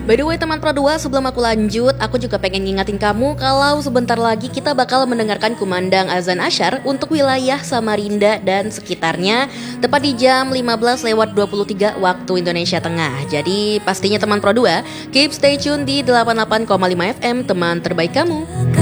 By the way teman Pro 2, sebelum aku lanjut, aku juga pengen ngingatin kamu kalau sebentar lagi kita bakal mendengarkan kumandang azan asyar untuk wilayah Samarinda dan sekitarnya tepat di jam 15:23 waktu Indonesia Tengah. Jadi pastinya teman Pro 2, keep stay tune di 88,5 FM, teman terbaik kamu.